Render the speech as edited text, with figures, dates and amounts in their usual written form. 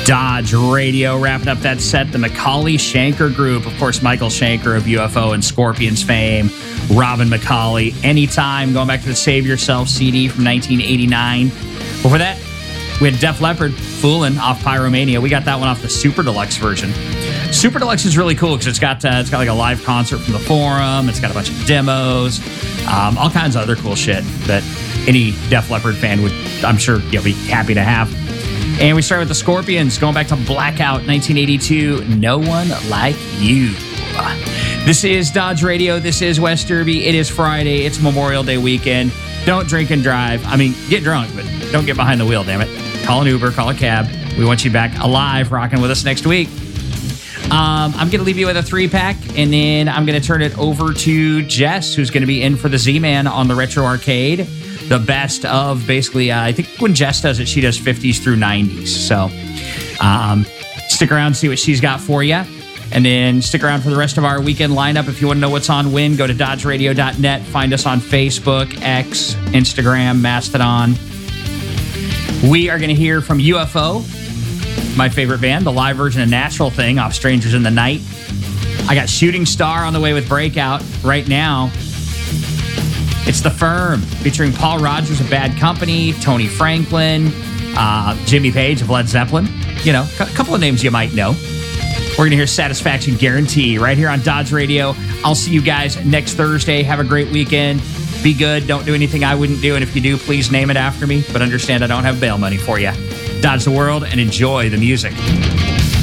Dodge Radio, wrapping up that set, the Macaulay Schenker Group. Of course, Michael Schenker of UFO and Scorpions fame, Robin Macaulay, Anytime, going back to the Save Yourself CD from 1989. Before that, we had Def Leppard, Foolin' off Pyromania. We got that one off the Super Deluxe version. Super Deluxe is really cool because it's got like a live concert from the Forum. It's got a bunch of demos, all kinds of other cool shit that any Def Leppard fan would, I'm sure, be happy to have. And we start with the Scorpions, going back to Blackout 1982, No One Like You. This is Dodge Radio. This is West Derby. It is Friday. It's Memorial Day weekend. Don't drink and drive. I mean, get drunk, but don't get behind the wheel, damn it. Call an Uber, call a cab. We want you back alive, rocking with us next week. I'm going to leave you with a 3-pack, and then I'm going to turn it over to Jess, who's going to be in for the Z-Man on the Retro Arcade. The best of, basically, I think when Jess does it, she does 50s through 90s. So stick around, see what she's got for you. And then stick around for the rest of our weekend lineup. If you want to know what's on when, go to dodgeradio.net. Find us on Facebook, X, Instagram, Mastodon. We are going to hear from UFO, my favorite band, the live version of Natural Thing off Strangers in the Night. I got Shooting Star on the way with Breakout right now. It's The Firm, featuring Paul Rogers of Bad Company, Tony Franklin, Jimmy Page of Led Zeppelin. You know, a couple of names you might know. We're going to hear Satisfaction Guarantee right here on Dodge Radio. I'll see you guys next Thursday. Have a great weekend. Be good. Don't do anything I wouldn't do. And if you do, please name it after me. But understand I don't have bail money for you. Dodge the world and enjoy the music.